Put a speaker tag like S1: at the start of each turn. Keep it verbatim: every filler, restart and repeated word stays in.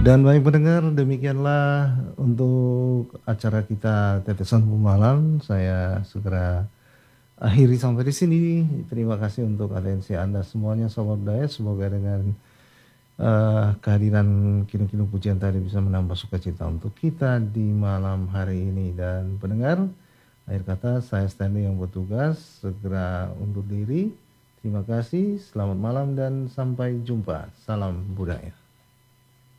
S1: Dan baik pendengar, demikianlah untuk acara kita Tetesan Pemahaman. Saya segera akhiri sampai di sini. Terima kasih untuk atensi Anda semuanya, Sobat Budaya. Semoga dengan uh, kehadiran kinu-kinu pujian tadi bisa menambah sukacita untuk kita di malam hari ini. Dan pendengar, akhir kata saya Stanley yang bertugas segera undur diri. Terima kasih, selamat malam dan sampai jumpa. Salam budaya.